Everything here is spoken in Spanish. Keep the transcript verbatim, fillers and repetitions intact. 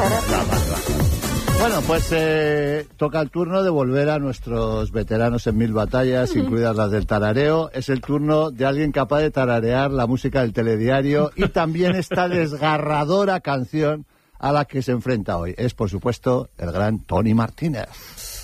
Bueno, pues eh, toca el turno de volver a nuestros veteranos en mil batallas, incluidas las del tarareo. Es el turno de alguien capaz de tararear la música del telediario y también esta desgarradora canción a la que se enfrenta hoy. Es, por supuesto, el gran Tony Martínez.